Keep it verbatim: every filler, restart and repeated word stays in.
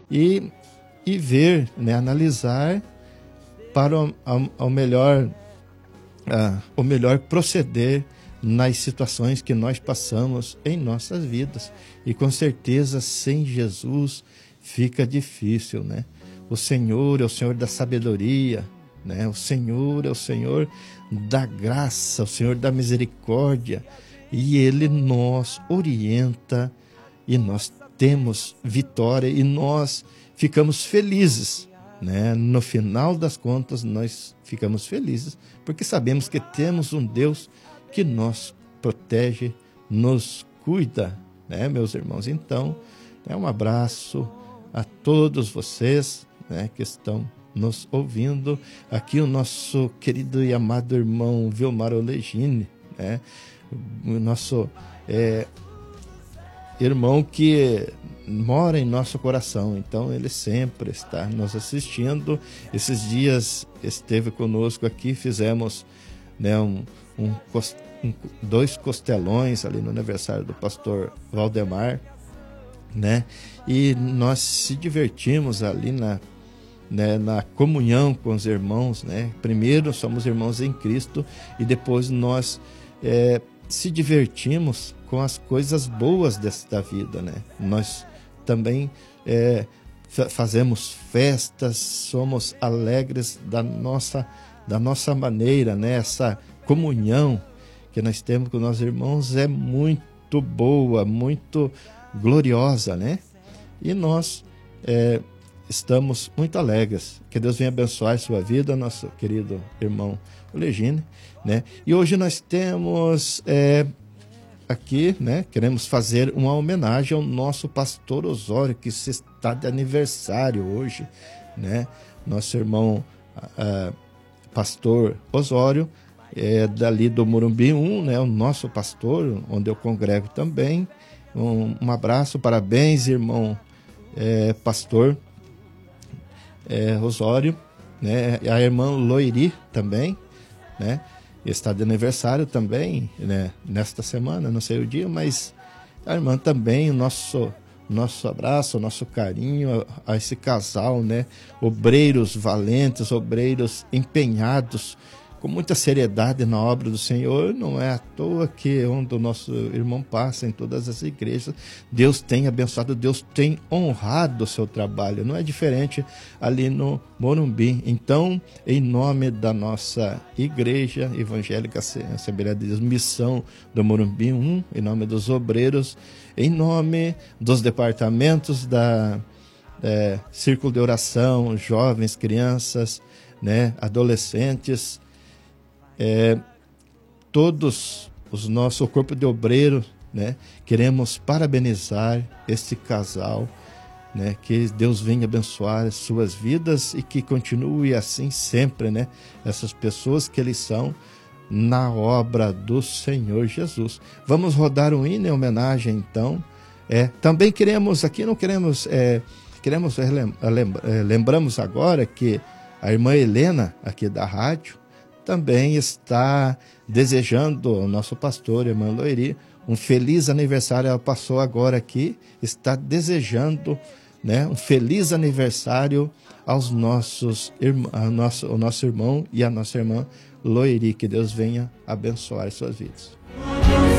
e, e ver, né, analisar para o, ao, ao melhor, uh, o melhor proceder nas situações que nós passamos em nossas vidas. E com certeza, sem Jesus, fica difícil, né? O Senhor é o Senhor da sabedoria, né? O Senhor é o Senhor da graça, o Senhor da misericórdia, e Ele nos orienta, e nós temos vitória, e nós ficamos felizes, né? No final das contas, nós ficamos felizes, porque sabemos que temos um Deus que nos protege, nos cuida, né, meus irmãos? Então, é um abraço a todos vocês, né, que estão nos ouvindo. Aqui o nosso querido e amado irmão Vilmar Olegini, né, o nosso é, irmão que mora em nosso coração, então ele sempre está nos assistindo. Esses dias esteve conosco aqui, fizemos, né, um, um, um, dois costelões ali no aniversário do pastor Valdemar, né, e nós se divertimos ali na, né, na comunhão com os irmãos, né. Primeiro somos irmãos em Cristo e depois nós é, se divertimos com as coisas boas desta vida, né. Nós também é, fazemos festas, somos alegres da nossa, da nossa maneira, né. Essa comunhão que nós temos com nossos irmãos é muito boa, muito gloriosa, né? E nós é, estamos muito alegres. Que Deus venha abençoar a sua vida, nosso querido irmão Olegini, né? E hoje nós temos é, aqui, né? Queremos fazer uma homenagem ao nosso pastor Osório, que está de aniversário hoje, né? Nosso irmão a, a, pastor Osório é dali do Morumbi um, né? O nosso pastor, onde eu congrego também. Um, um abraço, parabéns, irmão é, pastor é, Osório, né? A irmã Loiri também, né? Está de aniversário também, né? Nesta semana, não sei o dia, mas a irmã também, o nosso, nosso abraço, o nosso carinho a, a esse casal, né? Obreiros valentes, obreiros empenhados, com muita seriedade na obra do Senhor. Não é à toa que onde o nosso irmão passa, em todas as igrejas, Deus tem abençoado, Deus tem honrado o seu trabalho. Não é diferente ali no Morumbi. Então, em nome da nossa igreja evangélica Assembleia de Deus, Missão do Morumbi um, em nome dos obreiros, em nome dos departamentos da é, Círculo de Oração, jovens, crianças, né, adolescentes, É, todos os nossos, o corpo de obreiro, né, queremos parabenizar este casal, né, que Deus venha abençoar as suas vidas e que continue assim sempre, né, essas pessoas que eles são na obra do Senhor Jesus. Vamos rodar um hino em homenagem, então. É, também queremos, aqui não queremos, é, queremos é, lembramos agora que a irmã Helena, aqui da rádio, também está desejando ao nosso pastor, a irmã Loiri, um feliz aniversário. Ela passou agora aqui, está desejando, né, um feliz aniversário aos nossos, ao nosso, ao nosso irmão e a nossa irmã Loiri. Que Deus venha abençoar as suas vidas.